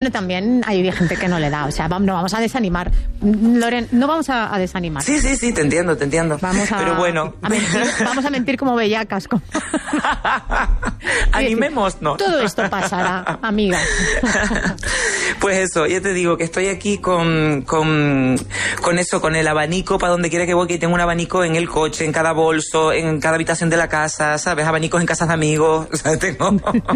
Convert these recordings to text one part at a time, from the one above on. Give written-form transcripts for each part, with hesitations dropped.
también hay gente que no le da. O sea, no vamos a desanimar. Loren, no vamos a desanimar. Sí, te entiendo. Pero bueno. Vamos a mentir como bellacas. Animémonos. Todo esto pasará, amiga. Pues eso, ya te digo que estoy aquí con eso, con el abanico para donde quiera que voy, que tengo un abanico en el coche, en cada bolso, en cada habitación de la casa, ¿sabes? Abanicos en casas de amigos, ¿sabes? Tengo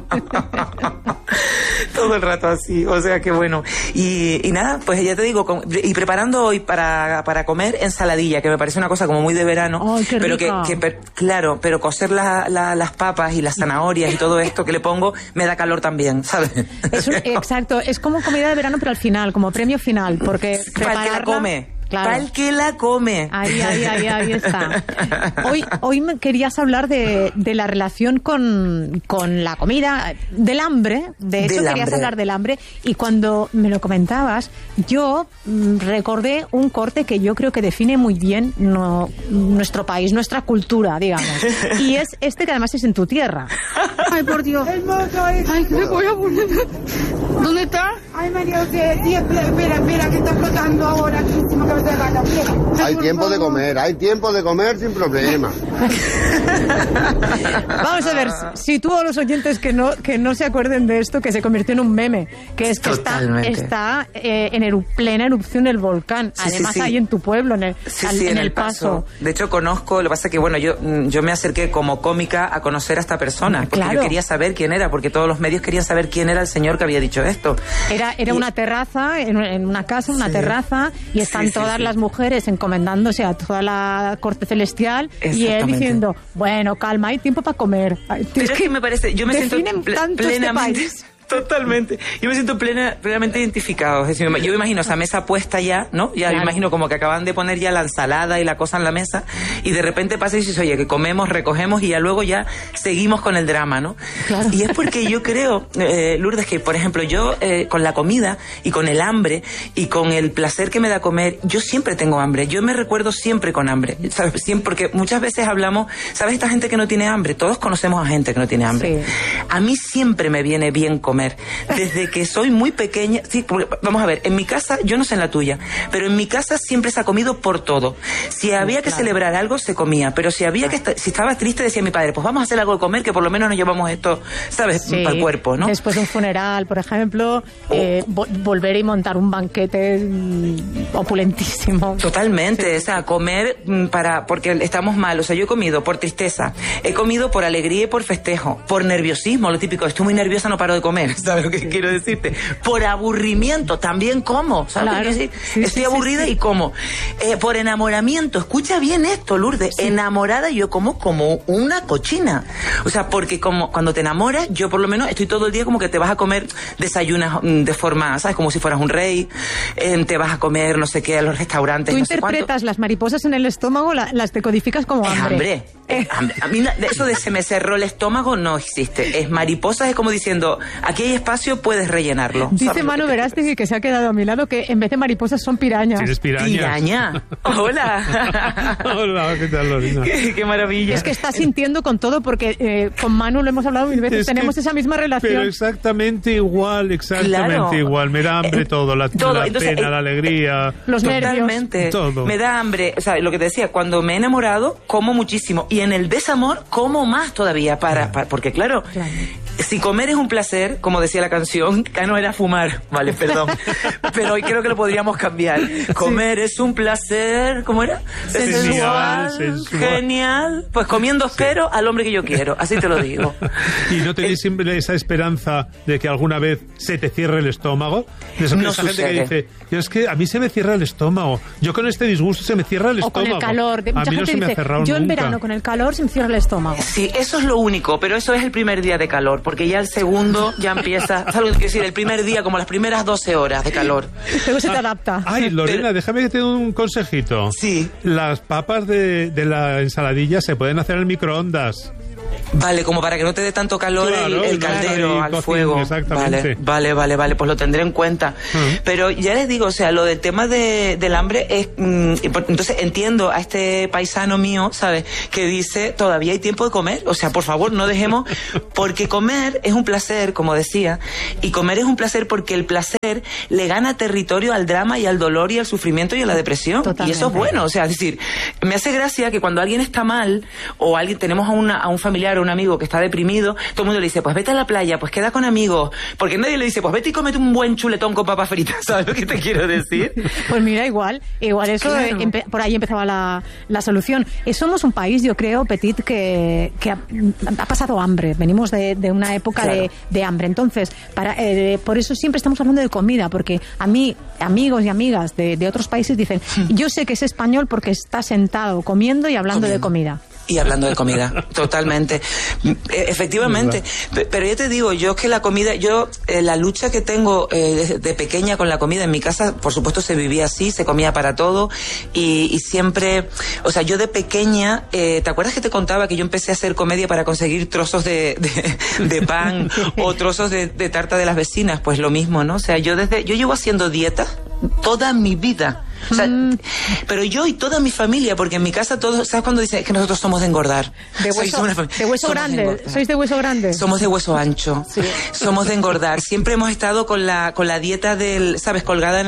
todo el rato así, o sea que bueno. Y nada, pues ya te digo, y preparando hoy para comer ensaladilla, que me parece una cosa como muy de verano. ¡Ay, qué pero rica! Claro, pero cocer las papas y las zanahorias y todo esto que le pongo me da calor también, ¿sabes? Exacto, es como comida de verano, pero al final, como premio final, porque para el que la come. Claro. Para el que la come. Ahí está. Hoy me querías hablar de la relación con la comida, del hambre. De hecho, querías hablar del hambre. Y cuando me lo comentabas, yo recordé un corte que yo creo que define muy bien nuestro país, nuestra cultura, digamos. Y es este que además es en tu tierra. Ay, por Dios. Ay, me voy a poner. ¿Dónde está? Ay, María José, sí, espera, que está flotando ahora. Hay tiempo de comer sin problema. Vamos a ver, si tú a los oyentes que no se acuerden de esto, que se convirtió en un meme, que es que está en plena erupción el volcán, además ahí en tu pueblo, en el Paso. De hecho conozco, lo que pasa es que bueno, yo me acerqué como cómica a conocer a esta persona, porque yo quería saber quién era, porque todos los medios querían saber quién era el señor que había dicho esto. Era una terraza, en una casa, una terraza, y están todas las mujeres encomendándose a toda la corte celestial y él diciendo, bueno, calma, hay tiempo para comer. Pero es que me parece, yo me siento plenamente... Este Totalmente. Yo me siento plenamente identificado. Es decir, yo me imagino esa mesa puesta ya, ¿no? Ya me imagino como que acaban de poner ya la ensalada y la cosa en la mesa y de repente pasa y dices, oye, que comemos, recogemos y ya luego ya seguimos con el drama, ¿no? Claro. Y es porque yo creo, Lourdes, que por ejemplo yo con la comida y con el hambre y con el placer que me da comer, yo siempre tengo hambre. Yo me recuerdo siempre con hambre, ¿sabes? Siempre, porque muchas veces hablamos, ¿sabes? Esta gente que no tiene hambre, todos conocemos a gente que no tiene hambre. Sí. A mí siempre me viene bien comer. Desde que soy muy pequeña, sí, vamos a ver, en mi casa, yo no sé en la tuya, pero en mi casa siempre se ha comido por todo. Si había que celebrar algo, se comía, pero si estaba triste, decía mi padre, pues vamos a hacer algo de comer, que por lo menos nos llevamos esto, ¿sabes? Sí. Para el cuerpo, ¿no? Después de un funeral, por ejemplo, volver y montar un banquete opulentísimo. Totalmente, o sea, comer porque estamos mal, o sea, yo he comido por tristeza, he comido por alegría y por festejo, por nerviosismo, lo típico, estoy muy nerviosa, no paro de comer, ¿sabes lo que quiero decirte? Por aburrimiento, también como, ¿sabes lo que quiero decir? Estoy aburrida y como. Por enamoramiento, escucha bien esto, Lourdes, enamorada yo como una cochina, o sea, porque como cuando te enamoras, yo por lo menos estoy todo el día como que te vas a comer, desayunas de forma, ¿sabes? Como si fueras un rey, te vas a comer no sé qué a los restaurantes. Tú no interpretas las mariposas en el estómago, las decodificas como hambre. A mí eso de se me cerró el estómago no existe. Es mariposas, es como diciendo, aquí hay espacio, puedes rellenarlo. Dice Manu Verástegui, que se ha quedado a mi lado, que en vez de mariposas son pirañas. ¿Tienes pirañas? Piraña. Hola. Hola, ¿qué tal, Lorena? Qué maravilla. Es que está sintiendo con todo, porque con Manu lo hemos hablado mil veces, tenemos esa misma relación. Pero exactamente igual. Me da hambre todo, la entonces, pena, la alegría. Los totalmente. nervios. Todo. Me da hambre, o sea, lo que te decía, cuando me he enamorado, como muchísimo. Y en el desamor, como más todavía, porque claro, si comer es un placer, como decía la canción, que no era fumar, vale, perdón, pero hoy creo que lo podríamos cambiar. Comer es un placer, ¿cómo era? Sensual. Genial. Pues comiendo espero al hombre que yo quiero, así te lo digo. ¿Y no tenéis siempre esa esperanza de que alguna vez se te cierre el estómago? De esa gente que dice, es que a mí se me cierra el estómago, yo con este disgusto se me cierra el estómago. O con el calor. A mí no se me ha cerrado yo en nunca. verano con el calor se me cierra el estómago. Sí, eso es lo único, pero eso es el primer día de calor, porque ya el segundo ya empieza, ¿sabes lo que quiero decir? El primer día, como las primeras 12 horas de calor. Luego se te adapta. Ay, Lorena, déjame que te dé un consejito. Sí. Las papas de la ensaladilla se pueden hacer en el microondas. Vale, como para que no te dé tanto calor, claro, el caldero al fuego. Vale, pues lo tendré en cuenta. Pero ya les digo, o sea, lo del tema del hambre es... entonces entiendo a este paisano mío, ¿sabes? Que dice, todavía hay tiempo de comer. O sea, por favor, no dejemos... Porque comer es un placer, como decía, y comer es un placer porque el placer le gana territorio al drama y al dolor y al sufrimiento y a la depresión. Totalmente. Y eso es bueno, o sea, es decir, me hace gracia que cuando alguien está mal, o tenemos a un familiar o un amigo que está deprimido, todo el mundo le dice, pues vete a la playa, pues queda con amigos, porque nadie le dice, pues vete y cómete un buen chuletón con papas fritas, ¿sabes lo que te quiero decir? Pues mira, igual eso, claro. Por ahí empezaba la solución. Somos un país, yo creo, Petit, que ha pasado hambre, venimos de una época de hambre, entonces, por eso siempre estamos hablando de comida, porque a mí, amigos y amigas de otros países dicen, yo sé que es español porque está sentado comiendo y hablando de comida. Y hablando de comida, totalmente. Efectivamente. Pero yo te digo, yo es que la comida, la lucha que tengo de pequeña con la comida en mi casa, por supuesto se vivía así, se comía para todo y siempre, o sea, yo de pequeña, ¿te acuerdas que te contaba que yo empecé a hacer comedia para conseguir trozos de pan o trozos de tarta de las vecinas? Pues lo mismo, ¿no? O sea, yo llevo haciendo dieta toda mi vida. O sea, pero yo y toda mi familia, porque en mi casa todos, ¿sabes cuando dicen que nosotros somos de engordar? De hueso grande. ¿Sois de hueso grande? Somos de hueso ancho. Sí. Somos de engordar. Siempre hemos estado con la dieta ¿sabes? Colgada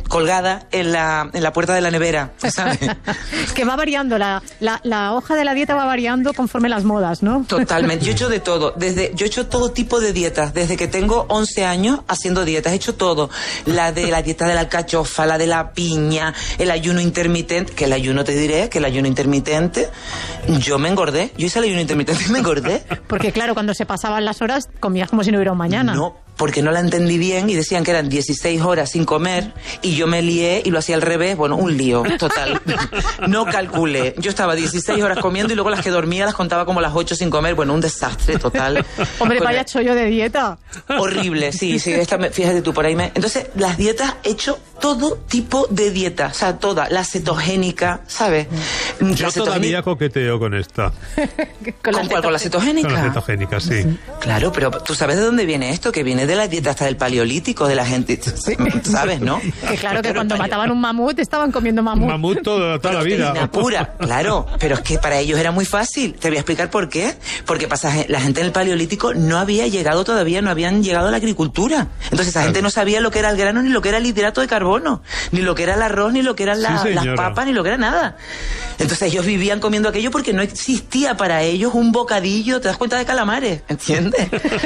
en la puerta de la nevera, ¿sabes? Que va variando, la hoja de la dieta va variando conforme las modas, ¿no? Totalmente. Yo he hecho de todo. Yo he hecho todo tipo de dietas. Desde que tengo 11 años haciendo dietas. He hecho todo. La dieta de la alcachofa, la de la piña, el ayuno intermitente, que el ayuno te diré, que el ayuno intermitente, yo me engordé. Yo hice el ayuno intermitente y me engordé. Porque claro, cuando se pasaban las horas, comías como si no hubiera un mañana. No, porque no la entendí bien y decían que eran 16 horas sin comer y yo me lié y lo hacía al revés. Bueno, un lío total. No calculé. Yo estaba 16 horas comiendo y luego las que dormía las contaba como las 8 sin comer. Bueno, un desastre total. Hombre, vaya chollo de dieta. Horrible, sí, fíjate tú, por ahí Entonces, las dietas, he hecho todo tipo de dieta, o sea, toda, la cetogénica, ¿sabes? Yo todavía coqueteo con esta. ¿Con cuál? ¿Con la cetogénica? Con la cetogénica, sí. Claro, pero ¿tú sabes de dónde viene esto? Que viene de la dieta hasta del paleolítico, de la gente, ¿sabes, no? Que claro, que cuando mataban un mamut, estaban comiendo mamut. Mamut toda la vida. Pura, claro, pero es que para ellos era muy fácil. Te voy a explicar por qué. Porque la gente en el paleolítico no había llegado todavía, no habían llegado a la agricultura. Entonces esa gente no sabía lo que era el grano, ni lo que era el hidrato de carbono, ni lo que era el arroz, ni lo que eran las papas, ni lo que era nada. Entonces ellos vivían comiendo aquello porque no existía para ellos un bocadillo, te das cuenta, de calamares, ¿entiendes?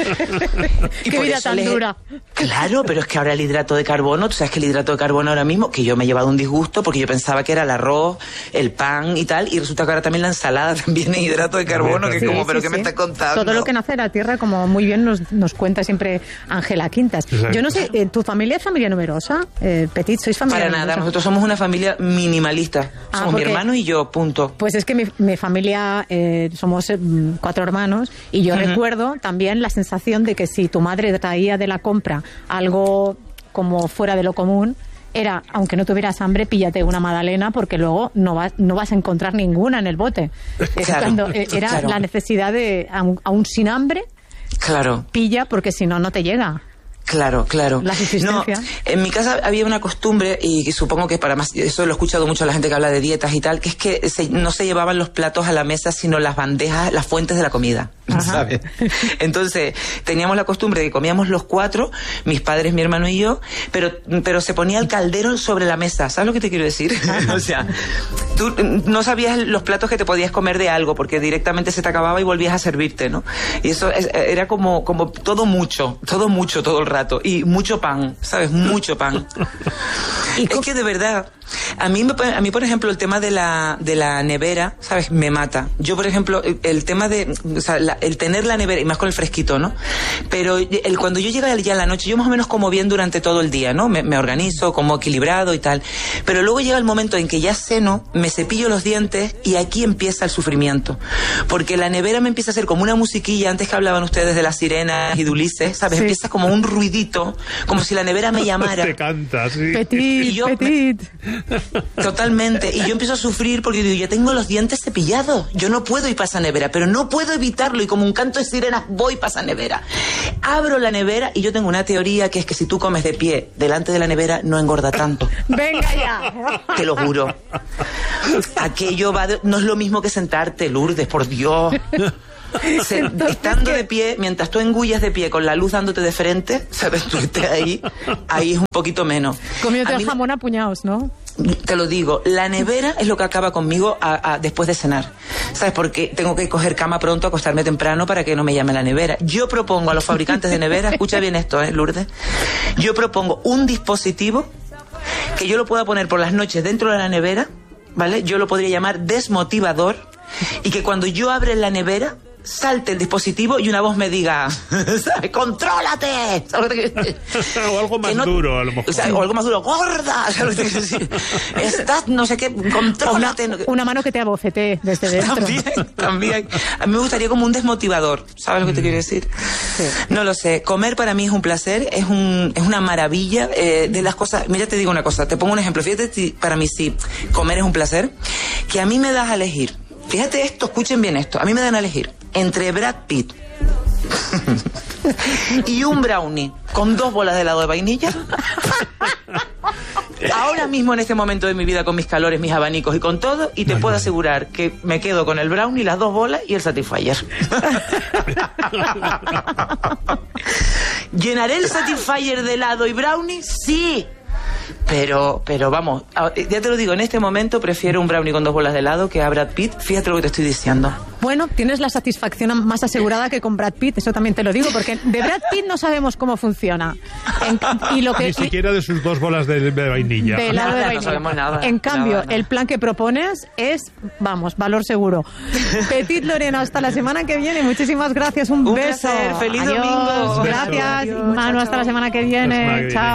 Y qué vida tan dura. Claro, pero es que ahora el hidrato de carbono, tú sabes que el hidrato de carbono ahora mismo, que yo me he llevado un disgusto porque yo pensaba que era el arroz, el pan y tal, y resulta que ahora también la ensalada también es hidrato de carbono, que como, pero ¿qué me estás contando? Todo lo que nace de la tierra, como muy bien nos cuenta siempre Ángela Quintas. Exacto. Yo no sé, ¿tu familia es familia numerosa? Petit, ¿sois familia Para numerosa? Nada, nosotros somos una familia minimalista. Somos mi hermano y yo, punto. Pues es que mi familia, somos 4 hermanos, y yo recuerdo también la sensación de que si tu madre traía de la compra algo como fuera de lo común, era, aunque no tuvieras hambre, píllate una magdalena porque luego no vas a encontrar ninguna en el bote. Claro, era la necesidad de, aún sin hambre, pilla porque si no, no te llega. Claro. La subsistencia. No, en mi casa había una costumbre, y supongo que para más, eso lo he escuchado mucho a la gente que habla de dietas y tal, que es que no se llevaban los platos a la mesa, sino las bandejas, las fuentes de la comida, ¿sabes? Entonces, teníamos la costumbre de que comíamos los 4, mis padres, mi hermano y yo, pero se ponía el caldero sobre la mesa, ¿sabes lo que te quiero decir? O sea, tú no sabías los platos que te podías comer de algo, porque directamente se te acababa y volvías a servirte, ¿no? Y eso era como todo mucho, todo el rato. Y mucho pan, ¿sabes? Mucho pan. Es que de verdad, a mí, por ejemplo, el tema de la nevera, ¿sabes? Me mata. Yo, por ejemplo, el tema de, o sea, el tener la nevera, y más con el fresquito, ¿no? Pero cuando yo llego ya en la noche, yo más o menos como bien durante todo el día, ¿no? Me organizo, como equilibrado y tal. Pero luego llega el momento en que ya ceno, me cepillo los dientes y aquí empieza el sufrimiento. Porque la nevera me empieza a hacer como una musiquilla, antes que hablaban ustedes de las sirenas y de Ulises, ¿sabes? Sí. Empieza como un ruidito, como si la nevera me llamara. Te canta, sí. Petit. Totalmente. Y yo empiezo a sufrir porque digo, ya tengo los dientes cepillados. Yo no puedo ir para esa nevera, pero no puedo evitarlo. Y como un canto de sirenas, voy para esa nevera. Abro la nevera y yo tengo una teoría que es que si tú comes de pie delante de la nevera, no engorda tanto. ¡Venga ya! Te lo juro. Aquello no es lo mismo que sentarte, Lourdes, por Dios. Estando de pie, mientras tú engullas de pie con la luz dándote de frente, sabes, tú estés ahí es un poquito menos. Comiéndote el jamón a puñados, ¿no? Te lo digo, la nevera es lo que acaba conmigo después de cenar. ¿Sabes? Porque tengo que coger cama pronto, acostarme temprano para que no me llame la nevera. Yo propongo a los fabricantes de nevera, escucha bien esto, Lourdes. Yo propongo un dispositivo que yo lo pueda poner por las noches dentro de la nevera, ¿vale? Yo lo podría llamar desmotivador, y que cuando yo abra la nevera salte el dispositivo y una voz me diga, ¿sabes? ¡Contrólate! O algo más duro, a lo mejor. O algo más duro, ¡gorda! ¿Sabes lo que quiero decir? Estás, no sé qué, contrólate. Una mano que te abofetee desde dentro. También. A mí me gustaría como un desmotivador. ¿Sabes lo que te quiero decir? Sí. No lo sé. Comer para mí es un placer, es una maravilla de las cosas. Mira, te digo una cosa, te pongo un ejemplo. Fíjate, para mí sí, comer es un placer, que a mí me das a elegir. Fíjate esto, escuchen bien esto. A mí me dan a elegir entre Brad Pitt y un brownie con 2 bolas de helado de vainilla. Ahora mismo, en este momento de mi vida, con mis calores, mis abanicos y con todo, y te puedo asegurar que me quedo con el brownie, las 2 bolas y el Satisfyer. ¿Llenaré el Satisfyer de helado y brownie? Sí. Pero vamos, ya te lo digo, en este momento prefiero un brownie con 2 bolas de helado que a Brad Pitt. Fíjate lo que te estoy diciendo. Bueno, tienes la satisfacción más asegurada que con Brad Pitt, eso también te lo digo, porque de Brad Pitt no sabemos cómo funciona. Ni siquiera de sus 2 bolas de vainilla. De helado de vainilla. No sabemos nada. En cambio, el plan que propones es, vamos, valor seguro. Petit Lorena, hasta la semana que viene. Muchísimas gracias, un beso. Placer. Feliz Adiós. domingo. Gracias, Manu, hasta la semana que viene. Chao.